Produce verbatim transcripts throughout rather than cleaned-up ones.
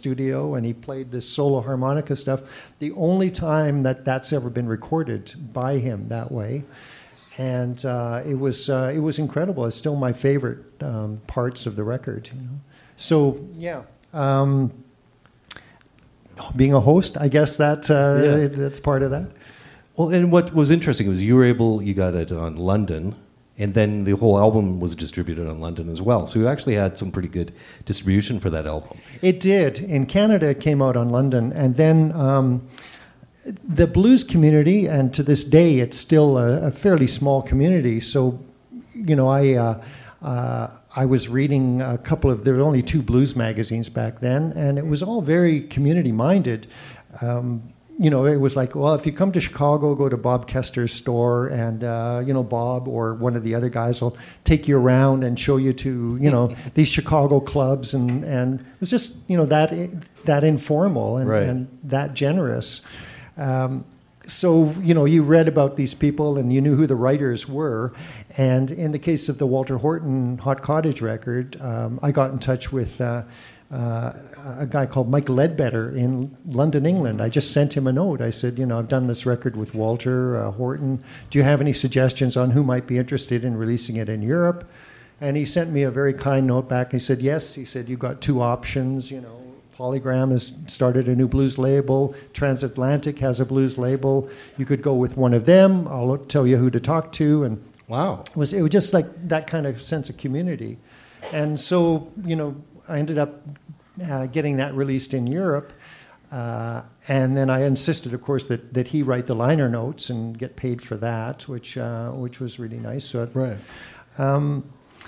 studio, and he played this solo harmonica stuff. The only time that that's ever been recorded by him that way. And uh, it was uh, it was incredible. It's still my favorite um, parts of the record. You know? So, yeah. Um, being a host, I guess that uh, yeah. that's part of that. Well, and what was interesting was you were able, you got it on London, and then the whole album was distributed on London as well. So you actually had some pretty good distribution for that album. It did. In Canada, it came out on London, and then um, the blues community, and to this day, it's still a, a fairly small community. So, you know, I uh, uh, I was reading a couple of, there were only two blues magazines back then, and it was all very community-minded. Um, You know, it was like, well, if you come to Chicago, go to Bob Kester's store, and, uh, you know, Bob or one of the other guys will take you around and show you to, you know, these Chicago clubs. And, and it was just, you know, that that informal and, right. and that generous. Um, so, you know, you read about these people and you knew who the writers were. And in the case of the Walter Horton Hot Cottage record, um, I got in touch with... Uh, Uh, a guy called Mike Ledbetter in London, England. I just sent him a note. I said, you know, I've done this record with Walter uh, Horton. Do you have any suggestions on who might be interested in releasing it in Europe? And he sent me a very kind note back. He said, yes. He said, you've got two options. You know, Polygram has started a new blues label. Transatlantic has a blues label. You could go with one of them. I'll tell you who to talk to. And wow, it was, it was just like that kind of sense of community. And so, you know, I ended up uh, getting that released in Europe, uh, and then I insisted, of course, that, that he write the liner notes and get paid for that, which uh, which was really nice. So, right. Um,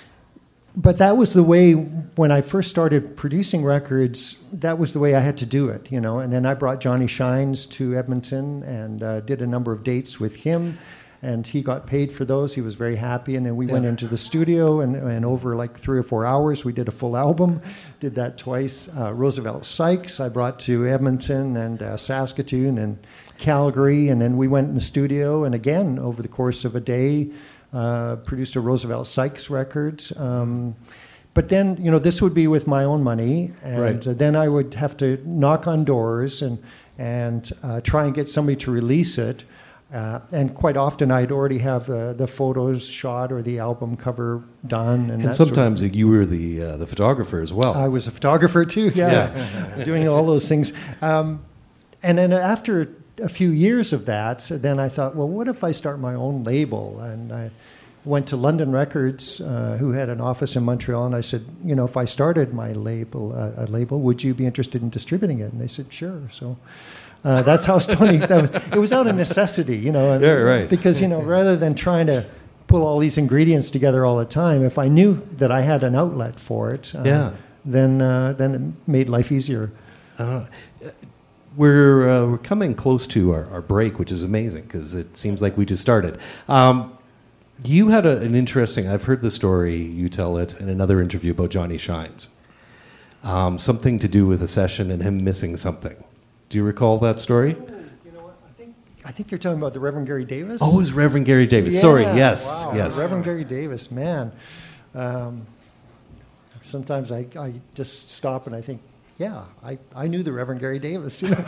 but that was the way when I first started producing records. That was the way I had to do it, you know. And then I brought Johnny Shines to Edmonton and uh, did a number of dates with him. And he got paid for those. He was very happy. And then we yeah. went into the studio, and, and over like three or four hours, we did a full album. Did that twice. Uh, Roosevelt Sykes, I brought to Edmonton and uh, Saskatoon and Calgary. And then we went in the studio, and again, over the course of a day, uh, produced a Roosevelt Sykes record. Um, but then, you know, this would be with my own money. And right. uh, then I would have to knock on doors and, and uh, try and get somebody to release it. Uh, and quite often I'd already have the, the photos shot or the album cover done. And, and sometimes sort of, you were the uh, the photographer as well. I was a photographer too, yeah, yeah. doing all those things. Um, and then after a few years of that, then I thought, well, what if I start my own label? And I went to London Records, uh, who had an office in Montreal, and I said, you know, if I started my label, uh, a label, would you be interested in distributing it? And they said, sure. So... Uh, that's how Stony. That was, it was out of necessity, you know. Yeah, right. Because you know, rather than trying to pull all these ingredients together all the time, if I knew that I had an outlet for it, uh, yeah. then uh, then it made life easier. Uh, we're uh, we're coming close to our, our break, which is amazing because it seems like we just started. Um, you had a, an interesting. I've heard the story. You tell it in another interview about Johnny Shines. Um, something to do with a session and him missing something. Do you recall that story? Oh, you know what? I think I think you're talking about the Reverend Gary Davis. Oh, it was Reverend Gary Davis. Yeah, Sorry, yes, wow. yes. Reverend Gary Davis, man. Um, sometimes I, I just stop and I think, yeah, I, I knew the Reverend Gary Davis. You know?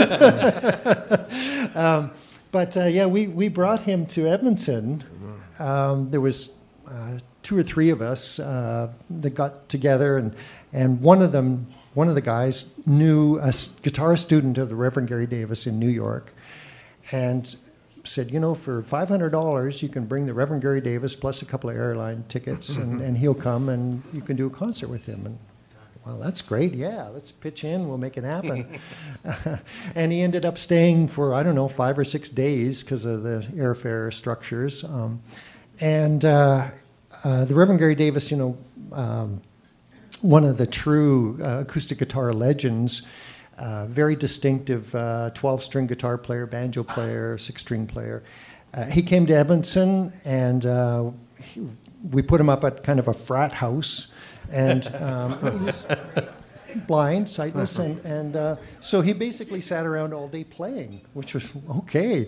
um, but uh, yeah, we, we brought him to Edmonton. Um, there was uh, two or three of us uh, that got together, and and one of them. One of the guys knew a guitar student of the Reverend Gary Davis in New York and said, you know, for five hundred dollars, you can bring the Reverend Gary Davis plus a couple of airline tickets, and, and he'll come and you can do a concert with him. And, well, that's great. Yeah, let's pitch in. We'll make it happen. And he ended up staying for, I don't know, five or six days because of the airfare structures. Um, and uh, uh, the Reverend Gary Davis, you know, um, one of the true uh, acoustic guitar legends, uh, very distinctive uh, twelve-string guitar player, banjo player, six-string player. Uh, he came to Edmonton, and uh, he, we put him up at kind of a frat house, and um, he was blind, sightless, and, and uh, so he basically sat around all day playing, which was okay.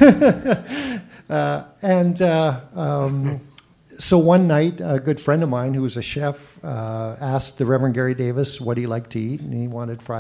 uh, and uh, um, So one night, a good friend of mine who was a chef uh, asked the Reverend Gary Davis what he liked to eat, and he wanted fried